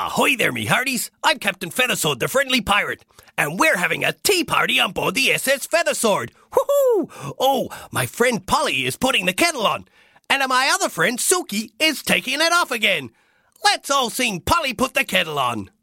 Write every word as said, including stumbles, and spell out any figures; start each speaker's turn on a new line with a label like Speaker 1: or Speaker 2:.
Speaker 1: Ahoy there, me hearties. I'm Captain Feathersword, the friendly pirate, and we're having a tea party on board the S S Feathersword. Woohoo! Oh, my friend Polly is putting the kettle on, and my other friend Suki is taking it off again. Let's all sing Polly Put the Kettle On.